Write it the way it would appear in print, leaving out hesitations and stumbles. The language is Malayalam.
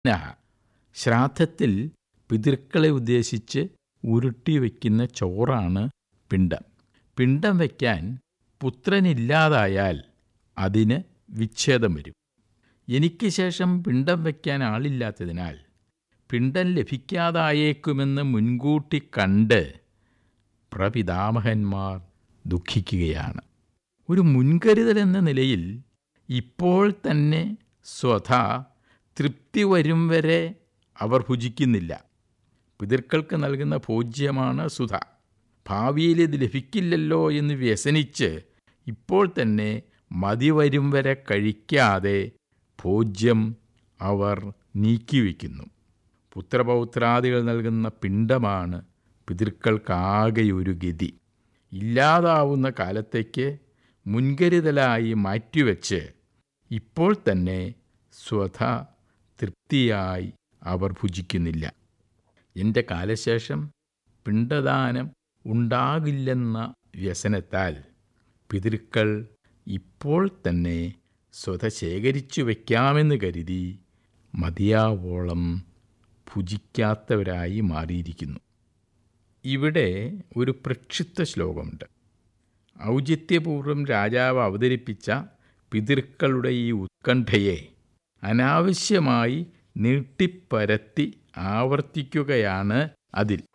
ശ്രാദ്ധത്തിൽ പിതൃക്കളെ ഉദ്ദേശിച്ച് ഉരുട്ടി വയ്ക്കുന്ന ചോറാണ് പിണ്ടം. പിണ്ടം വയ്ക്കാൻ പുത്രനില്ലാതായാൽ അതിന് വിച്ഛേദം വരും. എനിക്ക് ശേഷം പിണ്ടം വയ്ക്കാൻ ആളില്ലാത്തതിനാൽ പിണ്ടം ലഭിക്കാതായേക്കുമെന്ന് മുൻകൂട്ടി കണ്ട് പ്രപിതാമഹന്മാർ ദുഃഖിക്കുകയാണ്. ഒരു മുൻകരുതൽ എന്ന നിലയിൽ ഇപ്പോൾ തന്നെ സ്വധാ തൃപ്തി വരും വരെ അവർ ഭുജിക്കുന്നില്ല. പിതൃക്കൾക്ക് നൽകുന്ന ഭോജ്യമാണ് സുധ. ഭാവിയിൽ ഇത് ലഭിക്കില്ലല്ലോ എന്ന് വ്യസനിച്ച് ഇപ്പോൾ തന്നെ മതി വരും വരെ കഴിക്കാതെ ഭോജ്യം അവർ നീക്കിവെക്കുന്നു. പുത്രപൗത്രാദികൾ നൽകുന്ന പിണ്ടമാണ് പിതൃക്കൾക്കാകെയൊരു ഗതി. ഇല്ലാതാവുന്ന കാലത്തേക്ക് മുൻകരുതലായി മാറ്റിവെച്ച് ഇപ്പോൾ തന്നെ സ്വധ തൃപ്തിയായി അവർ ഭുജിക്കുന്നില്ല. എൻ്റെ കാലശേഷം പിണ്ടദാനം ഉണ്ടാകില്ലെന്ന വ്യസനത്താൽ പിതൃക്കൾ ഇപ്പോൾ തന്നെ സ്വധ ശേഖരിച്ചു വയ്ക്കാമെന്ന് കരുതി മതിയാവോളം ഭുജിക്കാത്തവരായി മാറിയിരിക്കുന്നു. ഇവിടെ ഒരു പ്രക്ഷിപ്ത ശ്ലോകമുണ്ട്. ഔചിത്യപൂർവം രാജാവ് അവതരിപ്പിച്ച പിതൃക്കളുടെ ഈ ഉത്കണ്ഠയെ അനാവശ്യമായി നീട്ടിപ്പരത്തി ആവർത്തിക്കുകയാണ് അതിൽ.